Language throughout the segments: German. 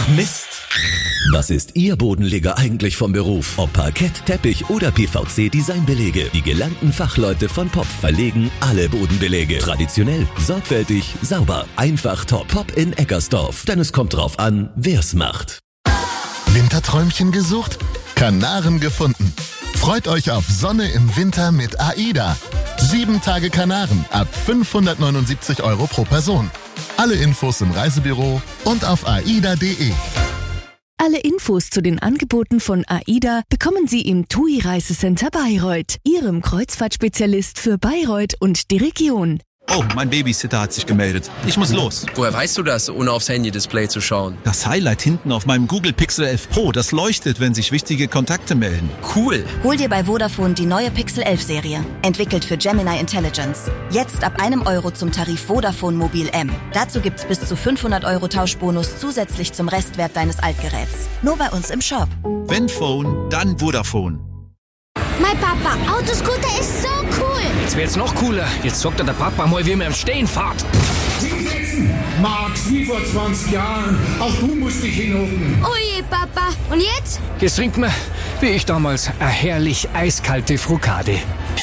Ach Mist. Was ist Ihr Bodenleger eigentlich vom Beruf? Ob Parkett, Teppich oder PVC-Designbelege. Die gelernten Fachleute von Popp verlegen alle Bodenbelege. Traditionell, sorgfältig, sauber, einfach top. Popp in Eckersdorf. Denn es kommt drauf an, wer's macht. Winterträumchen gesucht? Kanaren gefunden. Freut euch auf Sonne im Winter mit AIDA. 7 Tage Kanaren ab 579 € pro Person. Alle Infos im Reisebüro und auf aida.de. Alle Infos zu den Angeboten von AIDA bekommen Sie im TUI Reisecenter Bayreuth, Ihrem Kreuzfahrtspezialist für Bayreuth und die Region. Oh, mein Babysitter hat sich gemeldet. Ich muss los. Woher weißt du das, ohne aufs Handy-Display zu schauen? Das Highlight hinten auf meinem Google Pixel 11 Pro, das leuchtet, wenn sich wichtige Kontakte melden. Cool. Hol dir bei Vodafone die neue Pixel 11 Serie. Entwickelt für Gemini Intelligence. Jetzt ab €1 zum Tarif Vodafone Mobil M. Dazu gibt's bis zu 500 € Tauschbonus zusätzlich zum Restwert deines Altgeräts. Nur bei uns im Shop. Wenn Phone, dann Vodafone. Mein Papa, Autoscooter ist so cool. Jetzt wird's noch cooler. Jetzt zockt der Papa mal, wie mir im Stehen fahrt. Sie setzen, Max, wie vor 20 Jahren. Auch du musst dich hinhocken. Oh je, Papa. Und jetzt? Jetzt trinkt man, wie ich damals, eine herrlich eiskalte Frukade.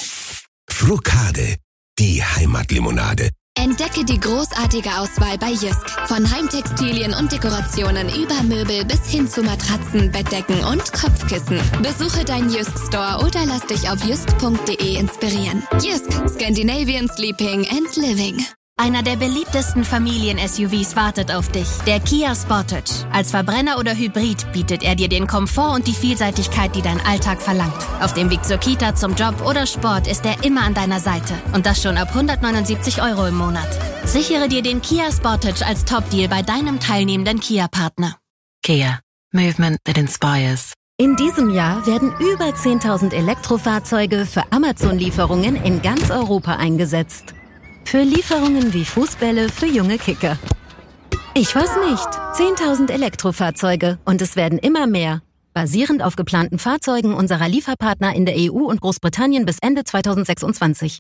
Frukade, die Heimatlimonade. Entdecke die großartige Auswahl bei Jysk. Von Heimtextilien und Dekorationen über Möbel bis hin zu Matratzen, Bettdecken und Kopfkissen. Besuche deinen Jysk Store oder lass dich auf jysk.de inspirieren. Jysk, Scandinavian Sleeping and Living. Einer der beliebtesten Familien-SUVs wartet auf dich. Der Kia Sportage. Als Verbrenner oder Hybrid bietet er dir den Komfort und die Vielseitigkeit, die dein Alltag verlangt. Auf dem Weg zur Kita, zum Job oder Sport ist er immer an deiner Seite. Und das schon ab 179 € im Monat. Sichere dir den Kia Sportage als Top-Deal bei deinem teilnehmenden Kia-Partner. Kia. Movement that inspires. In diesem Jahr werden über 10.000 Elektrofahrzeuge für Amazon-Lieferungen in ganz Europa eingesetzt. Für Lieferungen wie Fußbälle für junge Kicker. Ich weiß nicht. 10.000 Elektrofahrzeuge und es werden immer mehr. Basierend auf geplanten Fahrzeugen unserer Lieferpartner in der EU und Großbritannien bis Ende 2026.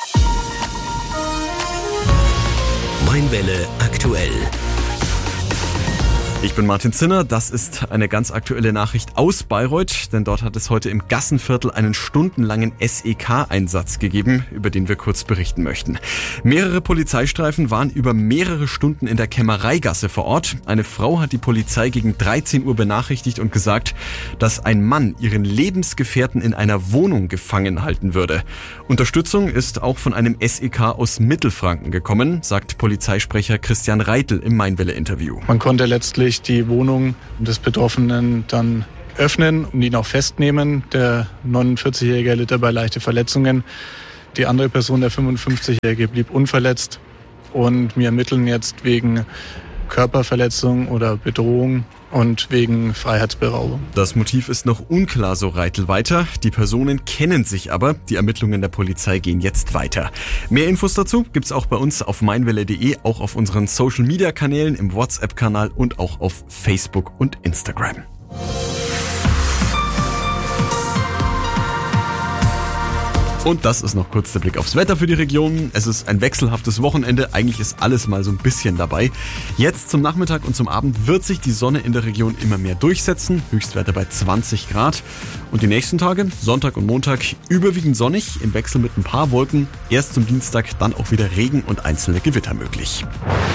Mainwelle aktuell. Ich bin Martin Zinner, das ist eine ganz aktuelle Nachricht aus Bayreuth, denn dort hat es heute im Gassenviertel einen stundenlangen SEK-Einsatz gegeben, über den wir kurz berichten möchten. Mehrere Polizeistreifen waren über mehrere Stunden in der Kämmereigasse vor Ort. Eine Frau hat die Polizei gegen 13 Uhr benachrichtigt und gesagt, dass ein Mann ihren Lebensgefährten in einer Wohnung gefangen halten würde. Unterstützung ist auch von einem SEK aus Mittelfranken gekommen, sagt Polizeisprecher Christian Reitel im Mainwelle-Interview. Man konnte letztlich die Wohnung des Betroffenen dann öffnen und ihn auch festnehmen. Der 49-Jährige erlitt dabei leichte Verletzungen. Die andere Person, der 55-Jährige, blieb unverletzt. Und wir ermitteln jetzt wegen Körperverletzung oder Bedrohung und wegen Freiheitsberaubung. Das Motiv ist noch unklar, so Reitel weiter. Die Personen kennen sich aber. Die Ermittlungen der Polizei gehen jetzt weiter. Mehr Infos dazu gibt's auch bei uns auf mainwelle.de, auch auf unseren Social-Media-Kanälen, im WhatsApp-Kanal und auch auf Facebook und Instagram. Und das ist noch kurz der Blick aufs Wetter für die Region. Es ist ein wechselhaftes Wochenende. Eigentlich ist alles mal so ein bisschen dabei. Jetzt zum Nachmittag und zum Abend wird sich die Sonne in der Region immer mehr durchsetzen. Höchstwerte bei 20 Grad. Und die nächsten Tage, Sonntag und Montag, überwiegend sonnig, im Wechsel mit ein paar Wolken. Erst zum Dienstag dann auch wieder Regen und einzelne Gewitter möglich.